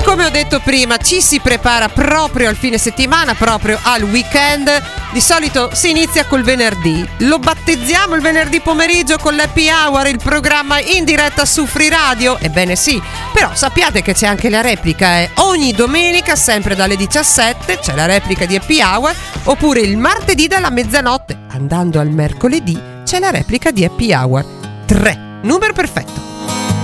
come ho detto prima, ci si prepara proprio al fine settimana, proprio al weekend. Di solito si inizia col venerdì. Lo battezziamo il venerdì pomeriggio con l'Happy Hour, il programma in diretta su Free Radio? Ebbene sì, però sappiate che c'è anche la replica. Ogni domenica, sempre dalle 17, c'è la replica di Happy Hour, oppure il martedì dalla mezzanotte, andando al mercoledì, c'è la replica di Happy Hour 3. Numero perfetto.